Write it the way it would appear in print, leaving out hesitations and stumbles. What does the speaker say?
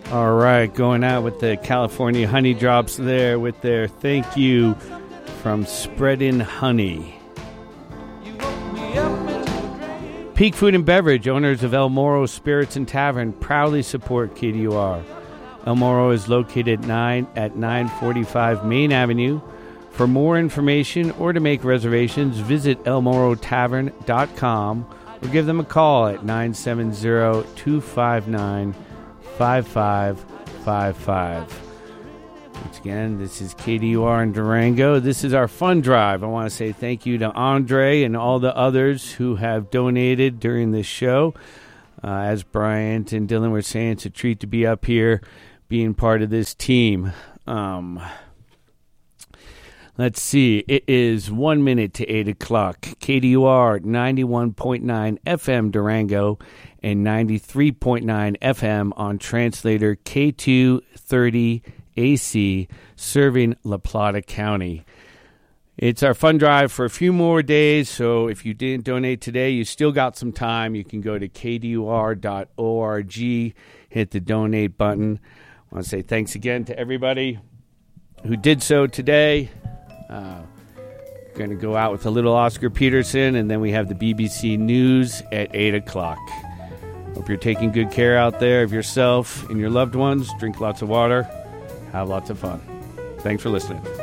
All right, going out with the California Honey Drops there with their thank you from Spreadin' Honey. Peak Food and Beverage, owners of El Moro Spirits and Tavern, proudly support KDUR. El Moro is located at 945 Main Avenue. For more information or to make reservations, visit elmorotavern.com or give them a call at 970-259-5555. Once again, this is KDUR in Durango. This is our fun drive. I want to say thank you to Andre and all the others who have donated during this show. As Bryant and Dylan were saying, it's a treat to be up here being part of this team. Let's see. It is 1 minute to 8 o'clock. KDUR 91.9 FM Durango and 93.9 FM on translator K230 AC serving La Plata County. It's our fun drive for a few more days, so if you didn't donate today, you still got some time. You can go to kdur.org, hit the donate button. I want to say thanks again to everybody who did so today. Going to go out with a little Oscar Peterson, and then we have the BBC News at 8 o'clock. Hope you're taking good care out there of yourself and your loved ones. Drink lots of water. Have lots of fun. Thanks for listening.